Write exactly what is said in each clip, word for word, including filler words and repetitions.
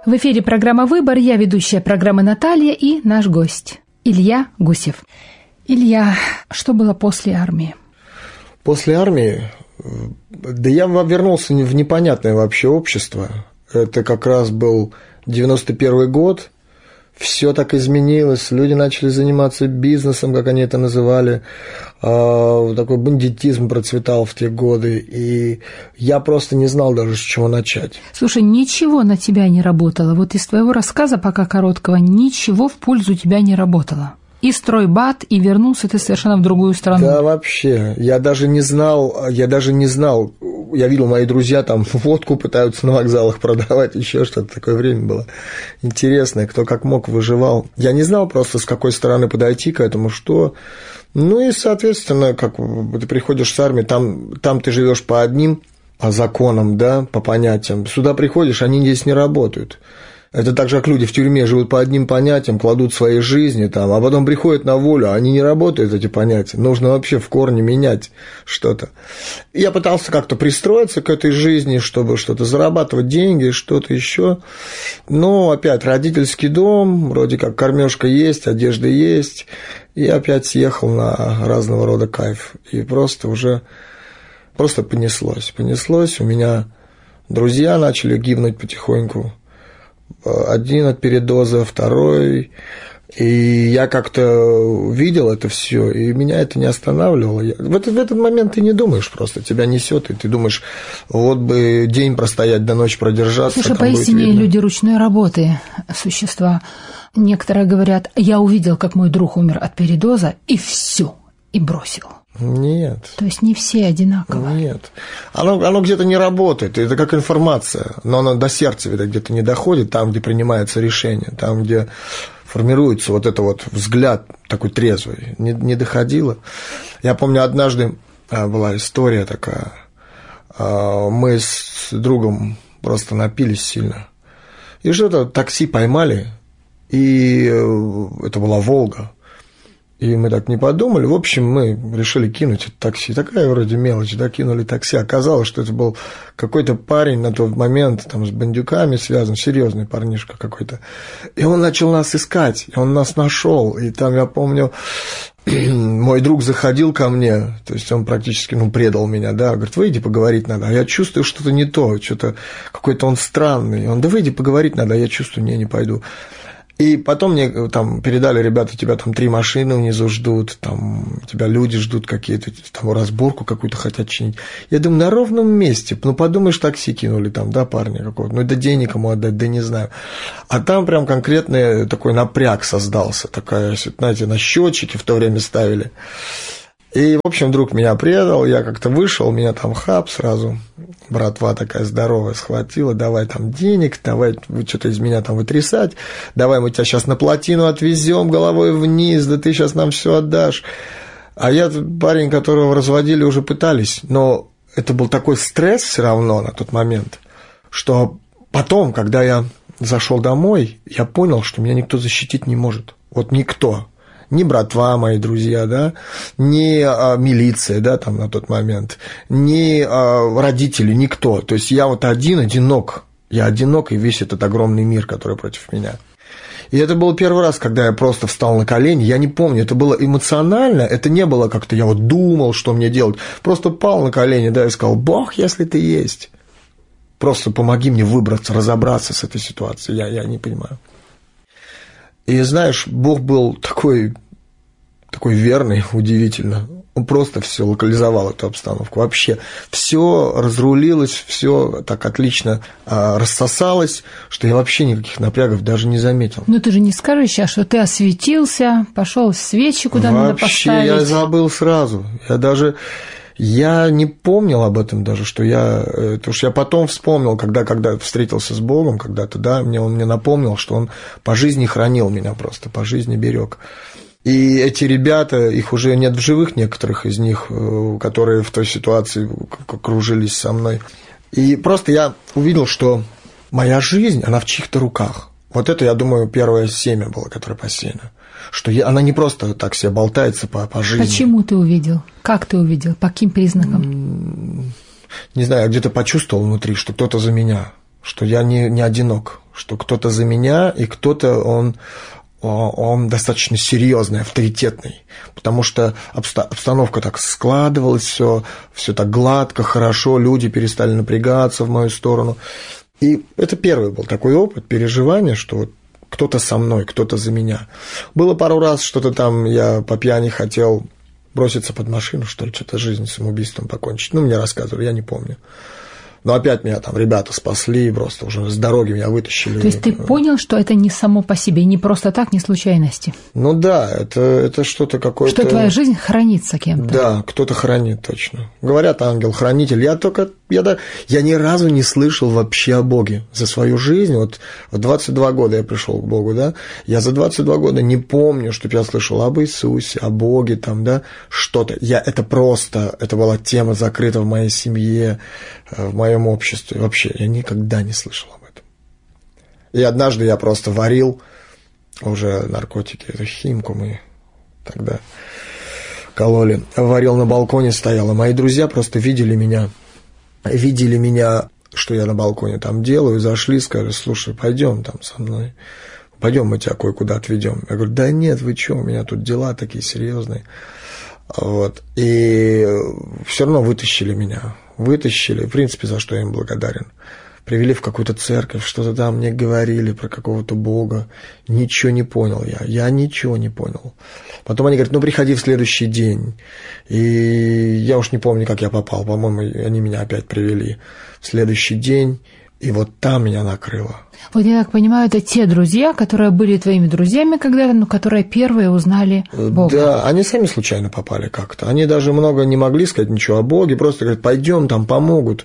В эфире программа «Выбор». Я ведущая программы Наталья и наш гость Илья Гусев. Илья, что было после армии? После армии? Да я вернулся в непонятное вообще общество. Это как раз был девяносто первый год. Все так изменилось, люди начали заниматься бизнесом, как они это называли, такой бандитизм процветал в те годы, и я просто не знал даже, с чего начать. Слушай, ничего на тебя не работало, вот из твоего рассказа пока короткого, ничего в пользу тебя не работало. И стройбат, и вернулся ты совершенно в другую страну. Да, вообще, я даже не знал, я даже не знал, я видел, мои друзья там водку пытаются на вокзалах продавать, еще что-то, такое время было интересное, кто как мог выживал. Я не знал просто, с какой стороны подойти к этому, что... Ну и, соответственно, как ты приходишь с армии, там, там ты живешь по одним законам, да, по понятиям, сюда приходишь, они здесь не работают. Это так же, как люди в тюрьме живут по одним понятиям, кладут свои жизни там, а потом приходят на волю, они не работают, эти понятия. Нужно вообще в корне менять что-то. Я пытался как-то пристроиться к этой жизни, чтобы что-то зарабатывать деньги, что-то еще. Но опять родительский дом, вроде как кормежка есть, одежда есть. И опять съехал на разного рода кайф. И просто уже просто понеслось. Понеслось. У меня друзья начали гибнуть потихоньку. Один от передоза, второй, и я как-то видел это все, и меня это не останавливало. В этот, в этот момент ты не думаешь просто, тебя несет, и ты думаешь, вот бы день простоять, до ночи продержаться. Слушай, поистине люди ручной работы, существа. Некоторые говорят, я увидел, как мой друг умер от передоза, и все, и бросил. Нет. То есть не все одинаково. Нет. Оно, оно где-то не работает. Это как информация. Но оно до сердца, видать, где-то не доходит, там, где принимается решение, там, где формируется вот этот вот взгляд такой трезвый. Не, не доходило. Я помню, однажды была история такая. Мы с другом просто напились сильно. И что-то такси поймали. И это была «Волга». И мы так не подумали. В общем, мы решили кинуть это такси. Такая вроде мелочь, да, кинули такси. Оказалось, что это был какой-то парень на тот момент там, с бандюками связан, серьезный парнишка какой-то. И он начал нас искать, и он нас нашел. И там, я помню, мой друг заходил ко мне, то есть он практически, ну, предал меня, да, говорит, выйди, поговорить надо. А я чувствую, что-то не то, что-то какой-то он странный. Он, да выйди, поговорить надо, а я чувствую, не, не пойду. И потом мне там передали, ребята, тебя там три машины внизу ждут, там тебя люди ждут какие-то, там разборку какую-то хотят чинить. Я думаю, на ровном месте, ну, подумаешь, такси кинули там, да, парня какого-то, ну, да денег ему отдать, да не знаю. А там прям конкретный такой напряг создался, такая, знаете, на счетчики в то время ставили. И, в общем, друг меня предал, я как-то вышел, меня там хап сразу, братва такая здоровая схватила, давай там денег, давай что-то из меня там вытрясать, давай мы тебя сейчас на плотину отвезем головой вниз, да ты сейчас нам все отдашь. А я парень, которого разводили, уже пытались, но это был такой стресс все равно на тот момент, что потом, когда я зашел домой, я понял, что меня никто защитить не может, вот никто. Ни братва, мои друзья, да, ни а, милиция, да, там на тот момент, ни а, родители, никто. То есть я вот один, одинок. Я одинок, и весь этот огромный мир, который против меня. И это был первый раз, когда я просто встал на колени. Я не помню, это было эмоционально, это не было как-то, я вот думал, что мне делать. Просто пал на колени, да, и сказал, Бог, если ты есть, просто помоги мне выбраться, разобраться с этой ситуацией. Я, я не понимаю. И знаешь, Бог был такой, такой верный, удивительно. Он просто все локализовал эту обстановку. Вообще все разрулилось, все так отлично а, рассосалось, что я вообще никаких напрягов даже не заметил. Но ты же не скажешь сейчас, что ты осветился, пошел свечи куда надо поставить. Вообще я забыл сразу. Я даже... Я не помнил об этом даже, что я, потому что я потом вспомнил, когда, когда встретился с Богом когда-то, да, мне, он мне напомнил, что он по жизни хранил меня просто, по жизни берег. И эти ребята, их уже нет в живых, некоторых из них, которые в той ситуации кружились со мной. И просто я увидел, что моя жизнь, она в чьих-то руках. Вот это, я думаю, первое семя было, которое посеяно. Что я, она не просто так себе болтается по, по жизни. Почему ты увидел? Как ты увидел? По каким признакам? Не знаю, я где-то почувствовал внутри, что кто-то за меня, что я не, не одинок, что кто-то за меня, и кто-то, он, он достаточно серьезный, авторитетный, потому что обстановка так складывалась, все, все так гладко, хорошо, люди перестали напрягаться в мою сторону. И это первый был такой опыт переживания, что вот кто-то со мной, кто-то за меня. Было пару раз что-то там, я по пьяни хотел броситься под машину, что ли, что-то жизнь самоубийством покончить. Ну, мне рассказывали, я не помню. Но опять меня там ребята спасли, просто уже с дороги меня вытащили. То есть ты понял, что это не само по себе, не просто так, не случайности? Ну да, это, это что-то какое-то... Что твоя жизнь хранится кем-то. Да, кто-то хранит точно. Говорят, ангел-хранитель. Я только... Я, да, я ни разу не слышал вообще о Боге за свою жизнь. Вот в двадцать два года я пришел к Богу, да. Я за двадцать два года не помню, чтобы я слышал об Иисусе, о Боге, там, да, что-то. Я, это просто... Это была тема закрыта в моей семье, в моем обществе. Вообще, я никогда не слышал об этом. И однажды я просто варил уже наркотики, это химку мы тогда кололи. Варил на балконе, стоял, и мои друзья просто видели меня, видели меня, что я на балконе там делаю, зашли, сказали, слушай, пойдем там со мной, пойдем мы тебя кое-куда отведем. Я говорю, да нет, вы что, у меня тут дела такие серьезные. Вот. И все равно вытащили меня. Вытащили, в принципе, за что я им благодарен. Привели в какую-то церковь, что-то там мне говорили про какого-то Бога. Ничего не понял я, я ничего не понял. Потом они говорят, ну, приходи в следующий день. И я уж не помню, как я попал, по-моему, они меня опять привели в следующий день, и вот там меня накрыло. Вот я так понимаю, это те друзья, которые были твоими друзьями когда-то, но которые первые узнали Бога. Да, они сами случайно попали как-то. Они даже много не могли сказать ничего о Боге, просто говорят, пойдем, там помогут.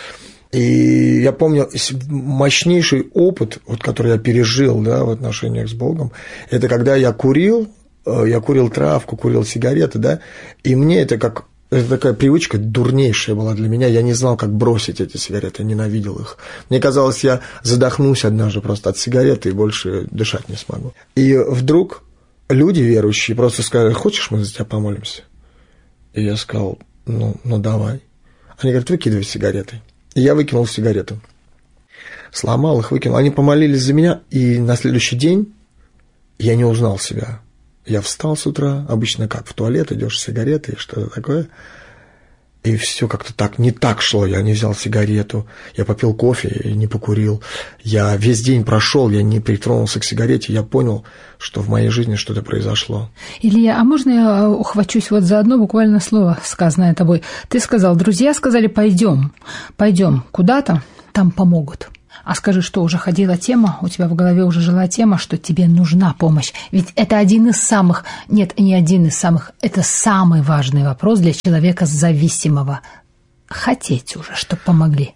И я помню мощнейший опыт, вот, который я пережил, да, в отношениях с Богом, это когда я курил, я курил травку, курил сигареты, да, и мне это как... Это такая привычка дурнейшая была для меня. Я не знал, как бросить эти сигареты, я ненавидел их. Мне казалось, я задохнусь однажды просто от сигареты и больше дышать не смогу. И вдруг люди верующие просто сказали, хочешь, мы за тебя помолимся? И я сказал, ну, ну давай. Они говорят, выкидывай сигареты. И я выкинул сигареты. Сломал их, выкинул. Они помолились за меня, и на следующий день я не узнал себя. Я встал с утра, обычно как в туалет идешь, сигареты и что-то такое, и все как-то так, не так шло, я не взял сигарету, я попил кофе и не покурил, я весь день прошел, я не притронулся к сигарете, я понял, что в моей жизни что-то произошло. Илья, а можно я ухвачусь вот за одно буквально слово, сказанное тобой? Ты сказал, друзья сказали, пойдем, пойдем куда-то, там помогут. А скажи, что уже ходила тема, у тебя в голове уже жила тема, что тебе нужна помощь. Ведь это один из самых, нет, не один из самых, это самый важный вопрос для человека зависимого. Хотеть уже, чтобы помогли.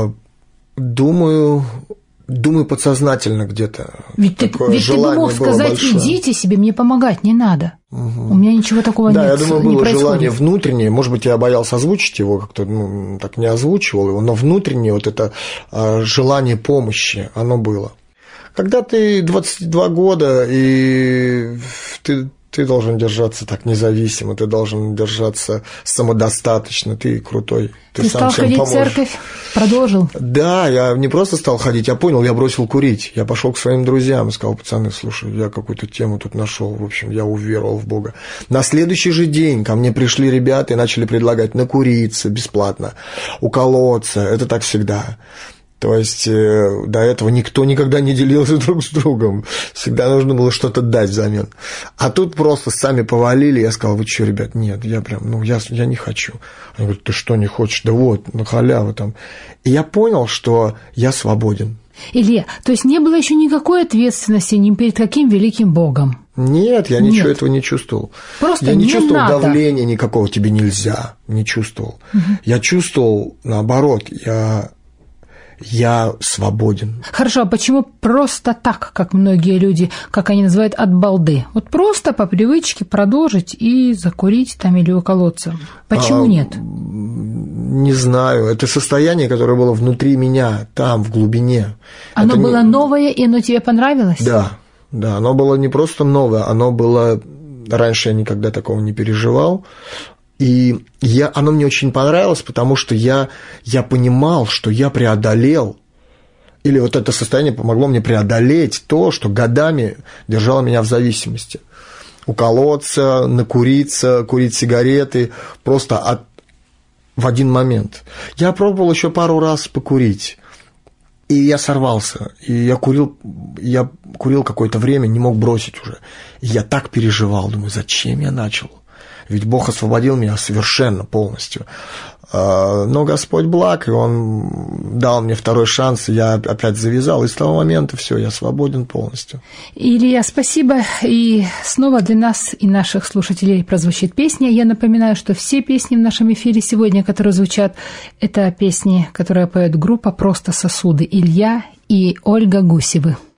Думаю, думаю подсознательно где-то. Ведь ты, ведь ты бы мог сказать, большое. Идите себе, мне помогать не надо. Угу. У меня ничего такого да, нет. Да, я думаю, было желание внутреннее, может быть, я боялся озвучить его, как-то ну, так не озвучивал его, но внутреннее вот это а, желание помощи, оно было. Когда ты двадцать два года, и ты, ты должен держаться так независимо, ты должен держаться самодостаточно, ты крутой. Ты, ты стал ходить в церковь, продолжил? Да, я не просто стал ходить, я понял, я бросил курить. Я пошел к своим друзьям и сказал, пацаны, слушай, я какую-то тему тут нашел, в общем, я уверовал в Бога. На следующий же день ко мне пришли ребята и начали предлагать накуриться бесплатно, уколоться, это так всегда. То есть э, до этого никто никогда не делился друг с другом. Всегда нужно было что-то дать взамен. А тут просто сами повалили. Я сказал, вы что, ребят, нет, я прям, ну, я, я не хочу. Они говорят, ты что не хочешь? Да вот, на халяву там. И я понял, что я свободен. Илья, то есть не было еще никакой ответственности ни перед каким великим Богом? Нет, я ничего Нет. этого не чувствовал. Просто я не, не чувствовал надо. давления никакого, тебе нельзя, не чувствовал. Угу. Я чувствовал, наоборот, я... Я свободен. Хорошо, а почему просто так, как многие люди, как они называют, от балды? Вот просто по привычке продолжить и закурить там или уколоться. Почему а, нет? Не знаю. Это состояние, которое было внутри меня, там, в глубине. Оно это было не... новое, и оно тебе понравилось? Да, да. Оно было не просто новое, оно было... Раньше я никогда такого не переживал. И я, оно мне очень понравилось, потому что я, я понимал, что я преодолел Или вот это состояние помогло мне преодолеть то, что годами держало меня в зависимости. Уколоться, накуриться, курить сигареты, просто от... в один момент. Я пробовал еще пару раз покурить, и я сорвался. И я курил, я курил какое-то время, не мог бросить уже. И я так переживал, думаю, зачем я начал? Ведь Бог освободил меня совершенно полностью. Но Господь благ, и Он дал мне второй шанс, и я опять завязал, и с того момента все, я свободен полностью. Илья, спасибо. И снова для нас и наших слушателей прозвучит песня. Я напоминаю, что все песни в нашем эфире сегодня, которые звучат, это песни, которые поет группа «Просто сосуды», Илья и Ольга Гусевы.